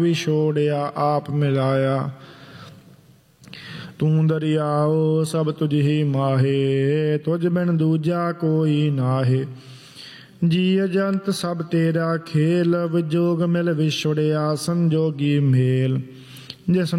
ਵਿਛੋੜਿਆ ਆਪ ਮਿਲਾਇਆ। ਤੂੰ ਦਰਿਆਓ ਸਭ ਤੁਝ ਹੀ ਮਾਹੇ, ਤੁਝ ਬਿਨ ਦੂਜਾ ਕੋਈ ਨਾਹੇ। ਜੀ ਅਜੰਤ ਸਭ ਤੇਰਾ ਖੇਲ, ਵਿਜੋਗ ਮਿਲ ਵਿਛੜਿਆ ਸੰਜੋਗੀ ਮੇਲ। ਜਿਸ